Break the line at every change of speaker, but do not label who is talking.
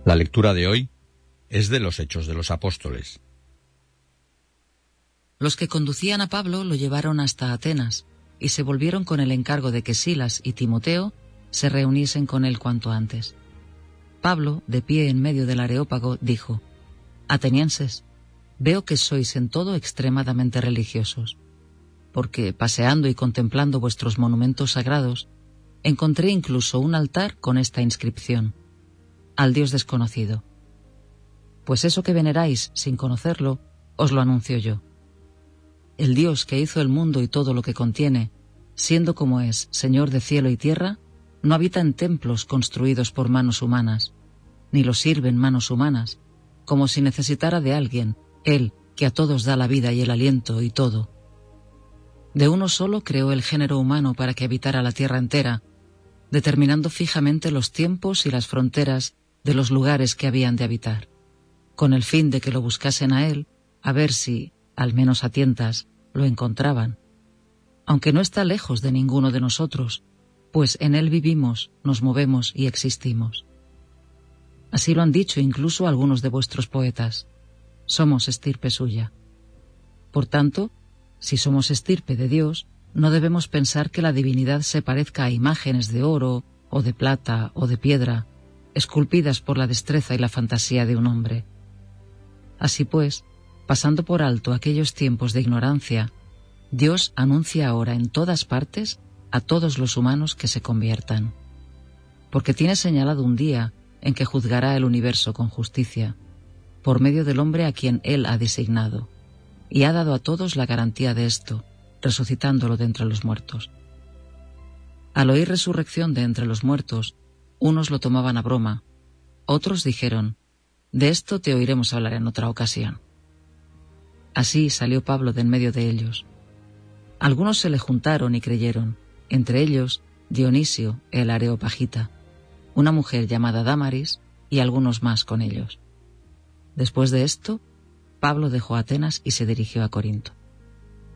La lectura de hoy es de los Hechos de los Apóstoles.
Los que conducían a Pablo lo llevaron hasta Atenas y se volvieron con el encargo de que Silas y Timoteo se reuniesen con él cuanto antes. Pablo, de pie en medio del Areópago, dijo: Atenienses, veo que sois en todo extremadamente religiosos, porque, paseando y contemplando vuestros monumentos sagrados, encontré incluso un altar con esta inscripción: al Dios desconocido. Pues eso que veneráis sin conocerlo, os lo anuncio yo. El Dios que hizo el mundo y todo lo que contiene, siendo como es Señor de cielo y tierra, no habita en templos construidos por manos humanas, ni lo sirven manos humanas, como si necesitara de alguien, Él, que a todos da la vida y el aliento y todo. De uno solo creó el género humano para que habitara la tierra entera, determinando fijamente los tiempos y las fronteras de los lugares que habían de habitar, con el fin de que lo buscasen a Él, a ver si, al menos a tientas, lo encontraban, aunque no está lejos de ninguno de nosotros, pues en Él vivimos, nos movemos y existimos. Así lo han dicho incluso algunos de vuestros poetas: somos estirpe suya. Por tanto, si somos estirpe de Dios, no debemos pensar que la divinidad se parezca a imágenes de oro, o de plata, o de piedra, esculpidas por la destreza y la fantasía de un hombre. Así pues, pasando por alto aquellos tiempos de ignorancia, Dios anuncia ahora en todas partes a todos los humanos que se conviertan, porque tiene señalado un día en que juzgará el universo con justicia, por medio del hombre a quien Él ha designado, y ha dado a todos la garantía de esto, resucitándolo de entre los muertos. Al oír resurrección de entre los muertos, unos lo tomaban a broma, otros dijeron: de esto te oiremos hablar en otra ocasión. Así salió Pablo de en medio de ellos. Algunos se le juntaron y creyeron, entre ellos Dionisio el Areopagita, una mujer llamada Dámaris y algunos más con ellos. Después de esto, Pablo dejó Atenas y se dirigió a Corinto.